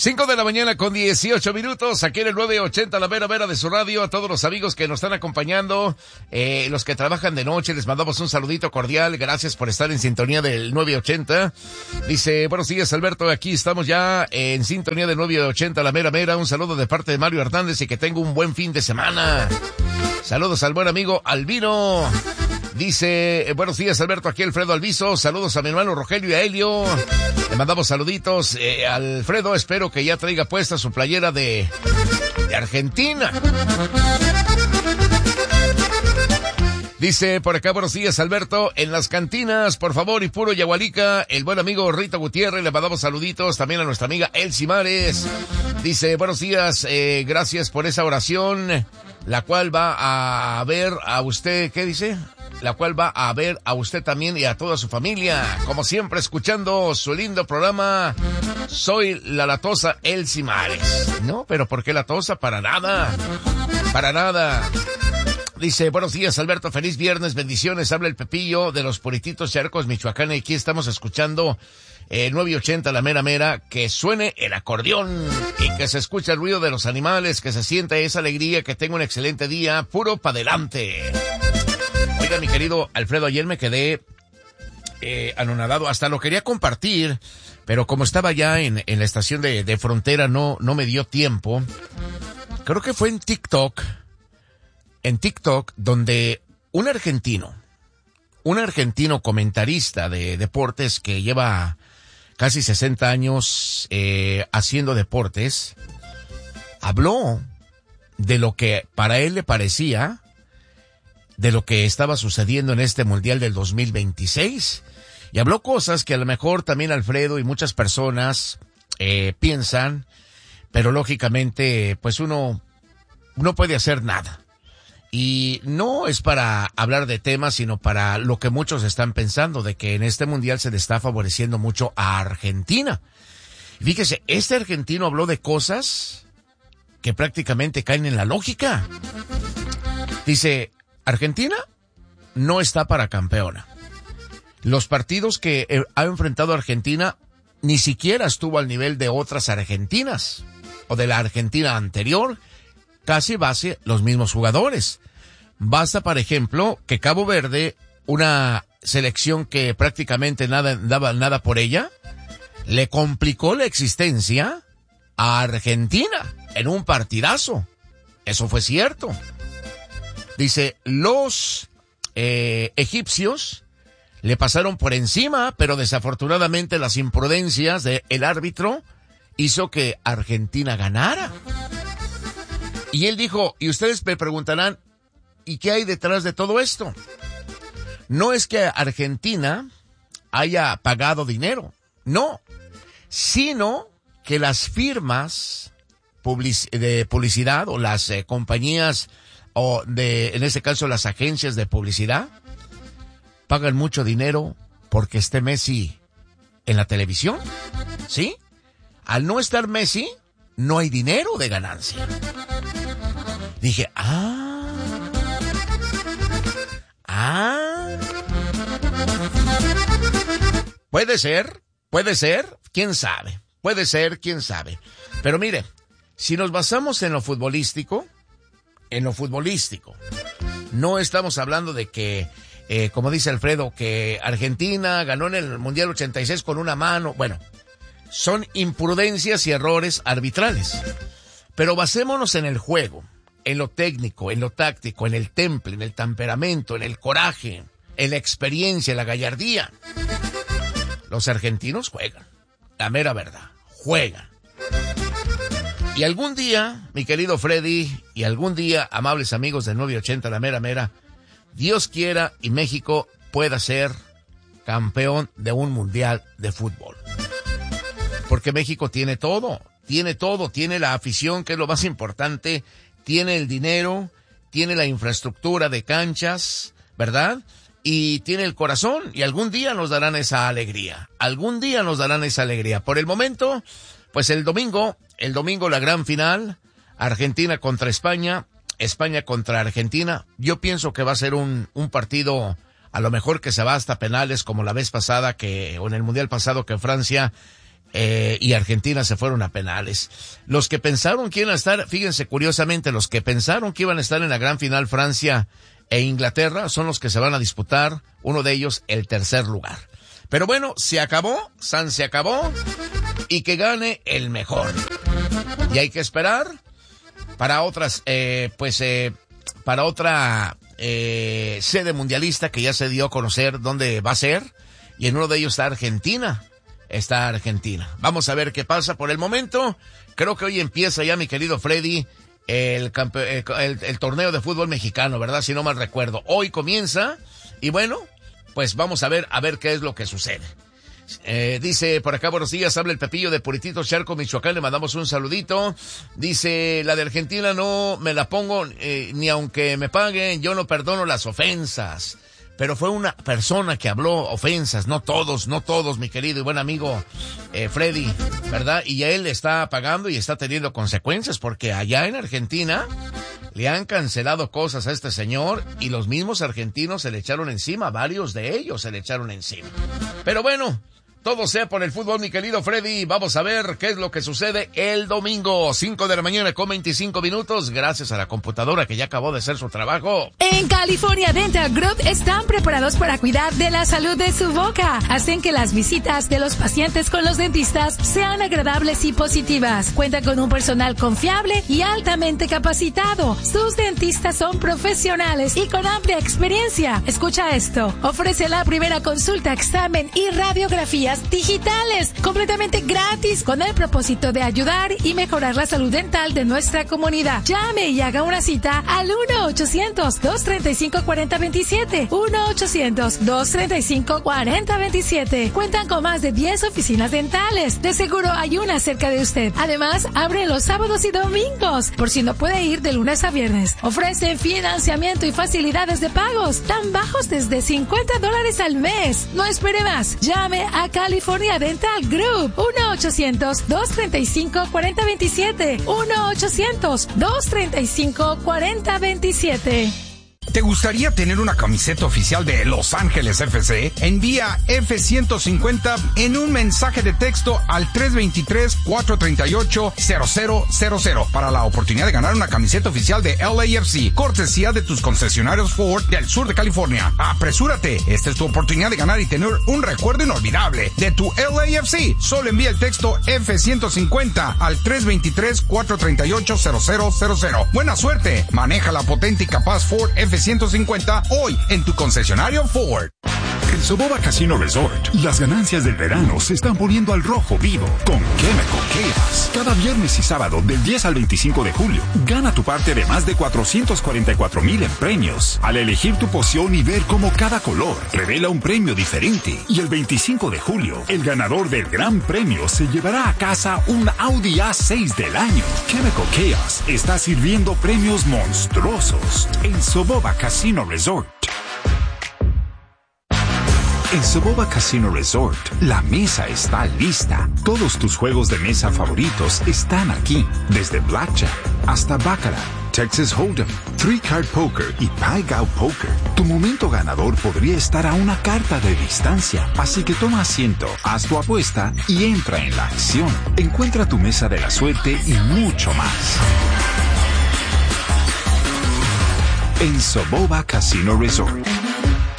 5 de la mañana con 18 minutos, aquí en el 980, la mera mera de su radio. A todos los amigos que nos están acompañando, los que trabajan de noche, les mandamos un saludito cordial. Gracias por estar en sintonía del 980. Dice, buenos días, Alberto, aquí estamos ya en sintonía del 980, la mera mera. Un saludo de parte de Mario Hernández y que tenga un buen fin de semana. Saludos al buen amigo Albino. Dice, buenos días, Alberto, aquí Alfredo Alviso. Saludos a mi hermano Rogelio y a Helio. Le mandamos saluditos. Alfredo, espero que ya traiga puesta su playera de Argentina. Dice por acá, buenos días, Alberto, en las cantinas, por favor, y puro Yagualica, el buen amigo Rita Gutiérrez. Le mandamos saluditos también a nuestra amiga Elsie Mares. Dice, buenos días, gracias por esa oración, la cual va a ver a usted, ¿qué dice? La cual va a ver a usted también y a toda su familia. Como siempre, escuchando su lindo programa. Soy la latosa Elsie Mares. No, pero ¿por qué latosa? Para nada. Para nada. Dice, buenos días, Alberto, feliz viernes, bendiciones. Habla el Pepillo de los Purititos Charcos, Michoacán. Y aquí estamos escuchando 980, la mera mera. Que suene el acordeón y que se escuche el ruido de los animales, que se sienta esa alegría, que tenga un excelente día. Puro pa' adelante. Oiga, mi querido Alfredo, ayer me quedé anonadado, hasta lo quería compartir, pero como estaba ya en la estación de frontera, no me dio tiempo. Creo que fue en TikTok, donde un argentino comentarista de deportes que lleva casi 60 años haciendo deportes, habló de lo que para él le parecía de lo que estaba sucediendo en este Mundial del 2026. Y habló cosas que a lo mejor también Alfredo y muchas personas piensan, pero lógicamente pues uno no puede hacer nada. Y no es para hablar de temas, sino para lo que muchos están pensando, de que en este Mundial se le está favoreciendo mucho a Argentina. Y fíjese, este argentino habló de cosas que prácticamente caen en la lógica. Dice, Argentina no está para campeona. Los partidos que ha enfrentado Argentina ni siquiera estuvo al nivel de otras Argentinas o de la Argentina anterior. Casi base los mismos jugadores. Basta, por ejemplo, que Cabo Verde, una selección que prácticamente daba nada por ella, le complicó la existencia a Argentina en un partidazo. Eso fue cierto. Dice, los egipcios le pasaron por encima, pero desafortunadamente las imprudencias del árbitro hizo que Argentina ganara. Y él dijo, y ustedes me preguntarán, ¿y qué hay detrás de todo esto? No es que Argentina haya pagado dinero, no, sino que las firmas de publicidad o las compañías o en este caso las agencias de publicidad pagan mucho dinero porque esté Messi en la televisión, ¿sí? Al no estar Messi, no hay dinero de ganancia. Dije, puede ser, quién sabe, pero mire, si nos basamos en lo futbolístico, no estamos hablando de que, como dice Alfredo, que Argentina ganó en el Mundial 86 con una mano. Bueno, son imprudencias y errores arbitrales. Pero basémonos en el juego, en lo técnico, en lo táctico, en el temple, en el temperamento, en el coraje, en la experiencia, en la gallardía. Los argentinos juegan, la mera verdad, juegan. Y algún día, mi querido Freddy, y algún día, amables amigos del 980, la mera mera, Dios quiera y México pueda ser campeón de un mundial de fútbol. Porque México tiene todo, tiene la afición, que es lo más importante, tiene el dinero, tiene la infraestructura de canchas, ¿verdad? Y tiene el corazón, y algún día nos darán esa alegría. Por el momento, pues el domingo la gran final, Argentina contra España, España contra Argentina. Yo pienso que va a ser un partido, a lo mejor que se va hasta penales, como la vez pasada o en el Mundial pasado, que Francia y Argentina se fueron a penales. Los que pensaron que iban a estar, fíjense curiosamente, los que pensaron que iban a estar en la gran final Francia e Inglaterra son los que se van a disputar, uno de ellos el tercer lugar. Pero bueno, se acabó, se acabó, y que gane el mejor. Y hay que esperar para otras, para otra sede mundialista que ya se dio a conocer dónde va a ser, y en uno de ellos está Argentina. Vamos a ver qué pasa. Por el momento, creo que hoy empieza ya, mi querido Freddy, el torneo de fútbol mexicano, ¿verdad? Si no mal recuerdo. Hoy comienza, y bueno, pues vamos a ver qué es lo que sucede. Dice por acá, buenos días, habla el Pepillo de Puritito Charco, Michoacán, le mandamos un saludito. Dice, la de Argentina no me la pongo, ni aunque me paguen, yo no perdono las ofensas. Pero fue una persona que habló ofensas, no todos, mi querido y buen amigo Freddy, ¿verdad? Y él está pagando y está teniendo consecuencias, porque allá en Argentina le han cancelado cosas a este señor y los mismos argentinos se le echaron encima, varios de ellos se le echaron encima. Pero bueno, todo sea por el fútbol, mi querido Freddy. Vamos a ver qué es lo que sucede el domingo, 5 de la mañana con 25 minutos, gracias a la computadora que ya acabó de hacer su trabajo. En California Dental Group están preparados para cuidar de la salud de su boca. Hacen que las visitas de los pacientes con los dentistas sean agradables y positivas. Cuentan con un personal confiable y altamente capacitado. Sus dentistas son profesionales y con amplia experiencia. Escucha esto. Ofrece la primera consulta, examen y radiografías digitales completamente gratis con el propósito de ayudar y mejorar la salud dental de nuestra comunidad. Llame y haga una cita al 1-800-235-4027. 1-800-235-4027. Cuentan con más de 10 oficinas dentales. De seguro hay una cerca de usted. Además, abren los sábados y domingos, por si no puede ir de lunes a viernes. Ofrecen financiamiento y facilidades de pagos tan bajos desde $50 al mes. No espere más. Llame a California Dental Group. 1-800-235-4027. 1-800-235-4027. ¿Te gustaría tener una camiseta oficial de Los Ángeles FC? Envía F-150 en un mensaje de texto al 323-438-0000 para la oportunidad de ganar una camiseta oficial de LAFC, cortesía de tus concesionarios Ford del sur de California. ¡Apresúrate! Esta es tu oportunidad de ganar y tener un recuerdo inolvidable de tu LAFC. Solo envía el texto F-150 al 323-438-0000. ¡Buena suerte! Maneja la potente y capaz Ford F-150 hoy en tu concesionario Ford. En Soboba Casino Resort, las ganancias del verano se están poniendo al rojo vivo con Chemical Chaos. Cada viernes y sábado del 10 al 25 de julio, gana tu parte de más de 444,000 en premios al elegir tu poción y ver cómo cada color revela un premio diferente. Y el 25 de julio, el ganador del gran premio se llevará a casa un Audi A6 del año. Chemical Chaos está sirviendo premios monstruosos en Soboba Casino Resort. En Soboba Casino Resort, la mesa está lista. Todos tus juegos de mesa favoritos están aquí. Desde Blackjack hasta Baccarat, Texas Hold'em, Three Card Poker y Pai Gow Poker. Tu momento ganador podría estar a una carta de distancia. Así que toma asiento, haz tu apuesta y entra en la acción. Encuentra tu mesa de la suerte y mucho más en Soboba Casino Resort.